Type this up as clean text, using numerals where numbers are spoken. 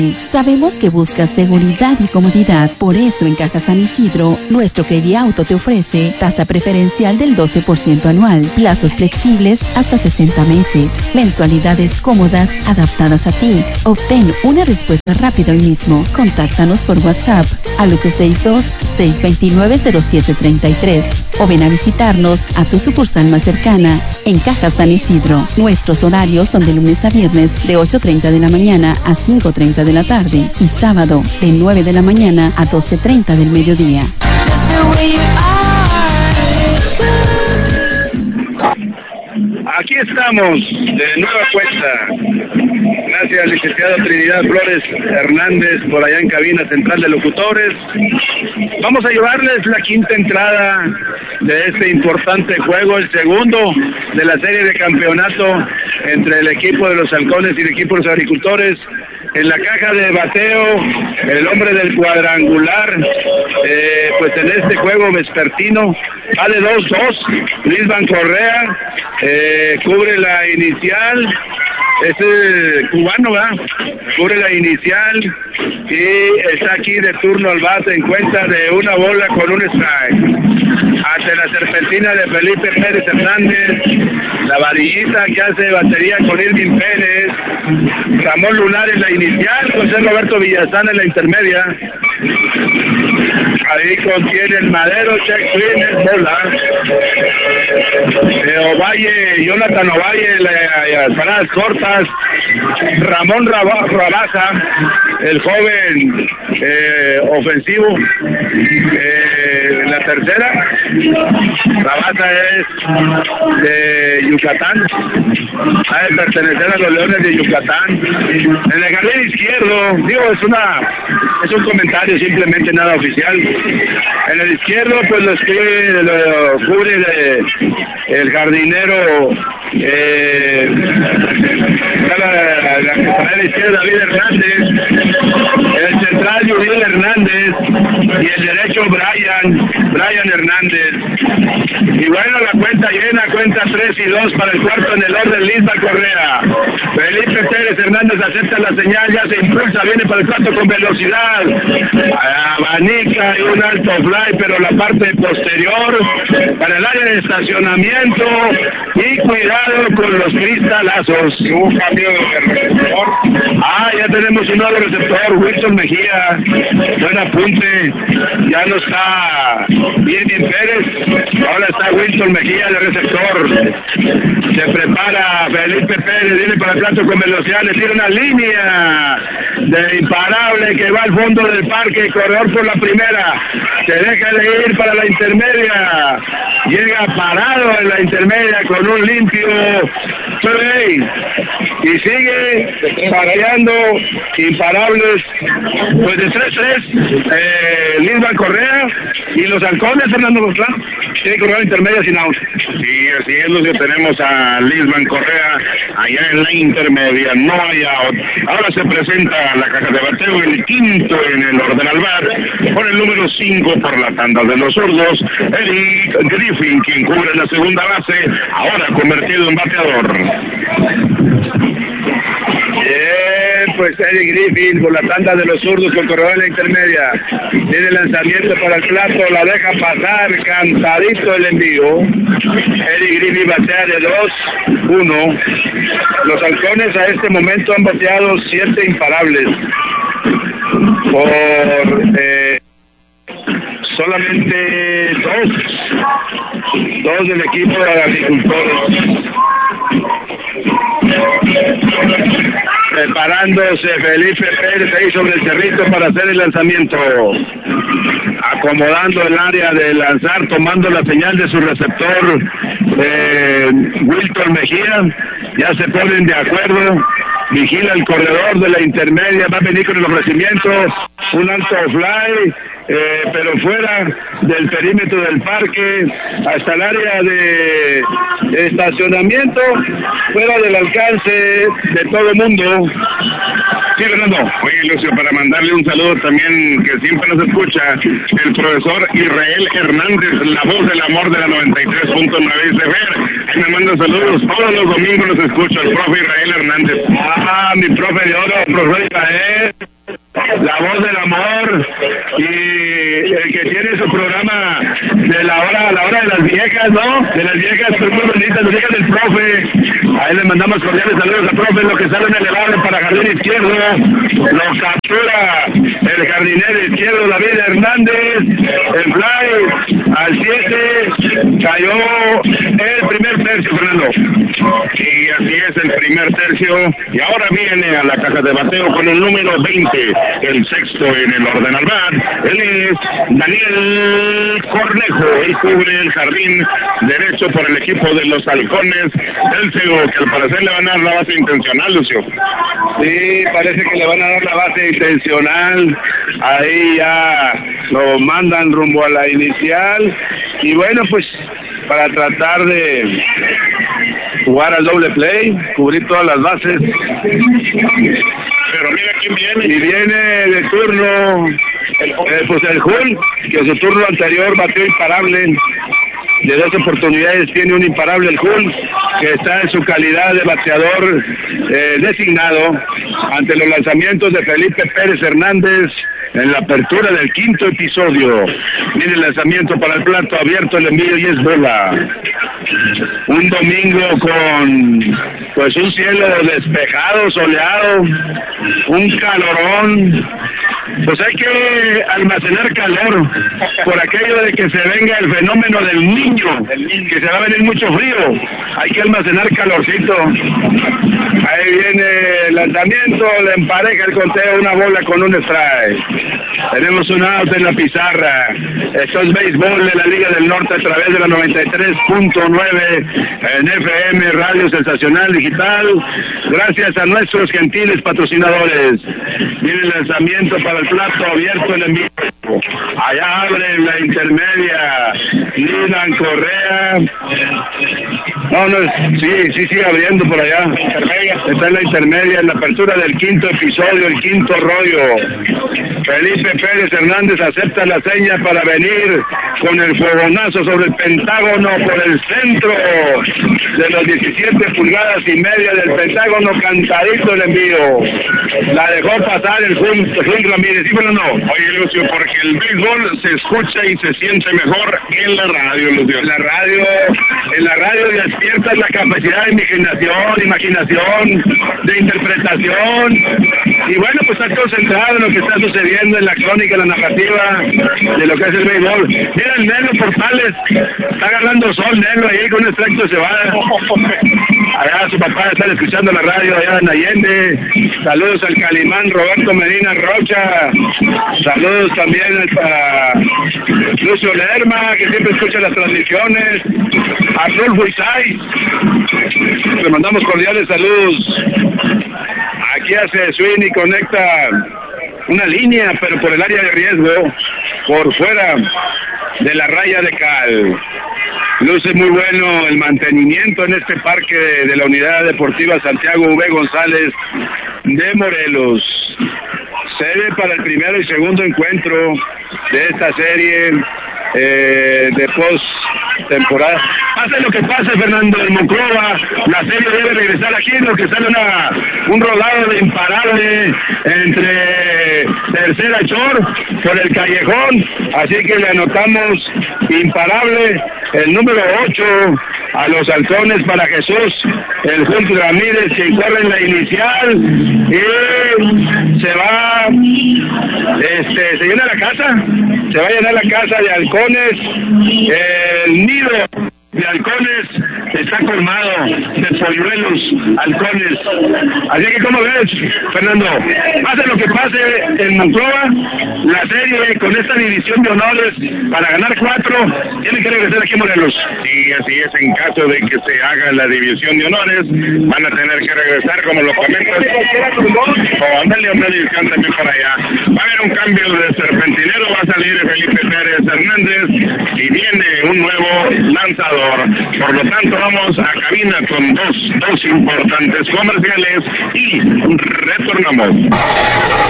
Sabemos que buscas seguridad y comodidad, por eso en Caja San Isidro, nuestro Crediauto te ofrece tasa preferencial del 12% anual, plazos flexibles hasta 60 meses, mensualidades cómodas adaptadas a ti. Obtén una respuesta rápida hoy mismo. Contáctanos por WhatsApp al 862-629-0733 o ven a visitarnos a tu sucursal más cercana en Caja San Isidro. Nuestros horarios son de lunes a viernes de 8:30 de la mañana a 5:30 de la tarde y sábado de 9 de la mañana a 12:30 del mediodía. Aquí estamos de nueva cuenta. Gracias, licenciado Trinidad Flores Hernández, por allá en cabina central de locutores. Vamos a llevarles la quinta entrada de este importante juego, el segundo de la serie de campeonato entre el equipo de los Halcones y el equipo de los Agricultores. En la caja de bateo, el hombre del cuadrangular, pues en este juego vespertino, vale 2-2, Lisban Correa, cubre la inicial, es cubano, ¿verdad? Cubre la inicial y está aquí de turno al bate en cuenta de una bola con un strike. Ante la serpentina de Felipe Pérez Hernández, la varillita que hace batería con Irving Pérez, Ramón Lunar en la inicial, José Roberto Villazán en la intermedia. Ahí contiene el madero, check swing, bola. Ovalle, Jonathan Ovalle, las paradas cortas. Ramón Rabaja, el joven ofensivo, en la tercera. Rabaja es de Yucatán, ha de pertenecer a los Leones de Yucatán. En el jardín izquierdo, digo, es un comentario, simplemente nada oficial. En el izquierdo, pues lo cubre el jardinero, la izquierda David Hernández, el central Yuriel Hernández y el derecho Brian Hernández. Y bueno, la cuenta llena, cuenta 3-2 para el cuarto en el orden, Lisban Correa. Felipe Pérez Hernández acepta la señal, ya se impulsa, viene para el cuarto con velocidad, abanica y un alto fly, pero la parte posterior para el área de estacionamiento, y cuidado con los cristalazos. Un cambio de receptor. Ya tenemos un nuevo receptor, Wilson Mejía, buen apunte, ya no está Irving Pérez, ahora está Wilson Mejía de receptor. Se prepara Felipe Pérez, viene para el plato con velocidad, le tira una línea de imparable que va al fondo del parque, corredor por la primera, se deja de ir para la intermedia, llega parado en la intermedia con un limpio play y sigue pareando imparables, pues de 3-3 Lisban Correa y los Halcones. Fernando Guzmán tiene corredor intermedia sin out. Sí, así es, lo que tenemos a Lisban Correa allá en la intermedia, no hay out. Ahora se presenta la caja de bateo, el quinto en el orden al bar, con el número 5 por la tanda de los zurdos, Eric Griffin, quien cubre la segunda base, ahora convertido en bateador. Bien, pues Eric Griffin por la tanda de los zurdos con corredor en la intermedia. Tiene el lanzamiento para el plato, la deja pasar, cantadito el envío. Eric Griffin batea de 2-1. Los Halcones a este momento han bateado 7 imparables. Por solamente 2 del equipo de Agricultores. Preparándose Felipe Pérez ahí sobre el cerrito para hacer el lanzamiento, acomodando el área de lanzar, tomando la señal de su receptor Wilton Mejía. Ya se ponen de acuerdo, vigila el corredor de la intermedia, va a venir con el ofrecimiento, un alto fly, pero fuera del perímetro del parque, hasta el área de estacionamiento, fuera del alcance de todo el mundo. Sí, Fernando. Oye, Lucio, para mandarle un saludo también, que siempre nos escucha, el profesor Israel Hernández, la voz del amor de la 93.9. Dice, ver, Me manda saludos, todos los domingos los escucho, el profe Israel Hernández. Mi profe de oro, profe Israel, la voz del amor, y el que tiene su programa de la hora de las viejas, ¿no? De las viejas, pues muy bonitas, las viejas del profe. Ahí le mandamos cordiales saludos al profe, lo que sale en elevable para jardín izquierdo, lo captura el jardinero izquierdo David Hernández, el fly al 7, cayó el primer tercio, Fernando. Y así es el primer tercio, y ahora viene a la caja de bateo con el número 20, el sexto en el orden al bat. Él es Daniel Cornejo, él cubre el jardín derecho por el equipo de los Halcones del Sego, que al parecer le van a dar la base intencional, Lucio. Sí, parece que le van a dar la base intencional, ahí ya lo mandan rumbo a la inicial, y bueno, pues para tratar de jugar al doble play, cubrir todas las bases. Pero mira quién viene. Y viene de turno, pues el Hull, que en su turno anterior batió imparable. De 2 oportunidades tiene un imparable el Hull, que está en su calidad de bateador designado ante los lanzamientos de Felipe Pérez Hernández en la apertura del quinto episodio. Viene el lanzamiento para el plato abierto, el envío y es bola. Un domingo con pues un cielo despejado, soleado, un calorón. Pues hay que almacenar calor por aquello de que se venga el fenómeno del niño, que se va a venir mucho frío. Hay que almacenar calorcito. Ahí viene el lanzamiento, le empareja el conteo, una bola con un strike. Tenemos un out en la pizarra. Esto es béisbol de la Liga del Norte a través de la 93.9 en FM Radio Sensacional Digital. Gracias a nuestros gentiles patrocinadores. Viene el lanzamiento para el plato abierto, el envío. Allá abre la intermedia Lidan Correa. Sí, abriendo por allá. Está en la intermedia, en la apertura del quinto episodio, el quinto rollo. Felipe Pérez Hernández acepta la seña para venir con el fogonazo sobre el pentágono por el centro de los 17 pulgadas y media del pentágono, cantadito el envío. La dejó pasar el Jun Ramírez, ¿sí o no? Oye, Lucio, porque el béisbol se escucha y se siente mejor en la radio, Lucio. En la radio despiertas la capacidad de imaginación, de interpretación, y bueno, pues estás concentrado en lo que está sucediendo en la crónica, la narrativa de lo que es el béisbol. Mira el Nelo Portales, está agarrando sol Nelo ahí con un extracto de cebada. Allá su papá está escuchando la radio allá en Allende. Saludos al Calimán Roberto Medina Rocha. Saludos también a Lucio Lerma, que siempre escucha las transmisiones. A Rulfo Isai. Le mandamos cordiales saludos. Aquí hace swing y conecta una línea, pero por el área de riesgo, por fuera de la raya de cal. Luce muy bueno el mantenimiento en este parque de la Unidad Deportiva Santiago V. González de Morelos. Sede para el primero y segundo encuentro de esta serie de post-temporada. Pase lo que pase, Fernando, en Monclova, la serie debe regresar aquí, lo que sale un rodado de imparable entre tercera short por el callejón, así que le anotamos imparable el número 8 a los Halcones para Jesús, el Jun Ramírez, que corre en la inicial, y se va, se llena la casa, se va a llenar la casa de Halcones, el nido de Halcones está colmado de polluelos Halcones. Así que, ¿cómo ves, Fernando? Pase lo que pase en Monclova, la serie con esta división de honores para ganar 4 tiene que regresar aquí a Morelos. Sí, así es. En caso de que se haga la división de honores, van a tener que regresar, como lo comentas. Ándale una división también para allá. Va a haber un cambio de serpentinero, va a salir Felipe Pérez Hernández y viene un nuevo lanzador. Por lo tanto, vamos a cabina con dos importantes comerciales y retornamos.